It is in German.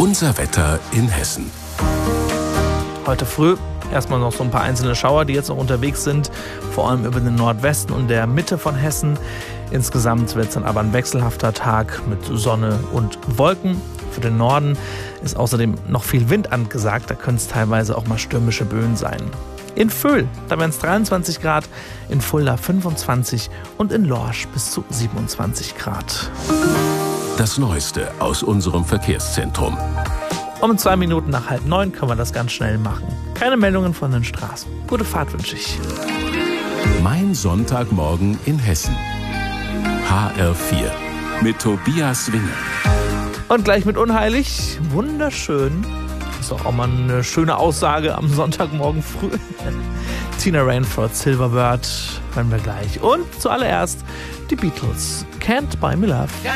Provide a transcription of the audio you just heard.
Unser Wetter in Hessen. Heute früh erstmal noch so ein paar einzelne Schauer, die jetzt noch unterwegs sind, vor allem über den Nordwesten und der Mitte von Hessen. Insgesamt wird es dann aber ein wechselhafter Tag mit Sonne und Wolken. Für den Norden ist außerdem noch viel Wind angesagt, da können es teilweise auch mal stürmische Böen sein. In Vöhl, da werden es 23 Grad, in Fulda 25 und in Lorsch bis zu 27 Grad. Das Neueste aus unserem Verkehrszentrum. Um 2 Minuten nach 8:30 können wir das ganz schnell machen. Keine Meldungen von den Straßen. Gute Fahrt wünsche ich. Mein Sonntagmorgen in Hessen. HR4 mit Tobias Winger. Und gleich mit unheilig, wunderschön. Ist doch auch mal eine schöne Aussage am Sonntagmorgen früh. Tina Rainford, Silverbird, hören wir gleich. Und zuallererst die Beatles. Can't Buy Me Love.